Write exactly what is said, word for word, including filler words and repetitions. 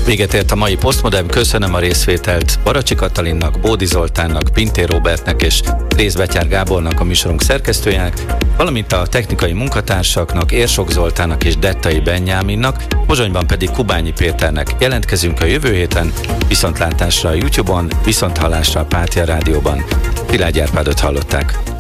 Véget ért a mai Postmodern, köszönöm a részvételt Baracsi Katalinnak, Bódi Zoltánnak, Pintér Róbertnek és Rész Betyár Gábornak, a műsorunk szerkesztőjének, valamint a technikai munkatársaknak, Érsok Zoltánnak és Dettai Benyáminnak, Pozsonyban pedig Kubányi Péternek. Jelentkezünk a jövő héten, viszontlátásra a YouTube-on, viszonthallásra a Pátia Rádióban. Szilágy Árpádot hallották.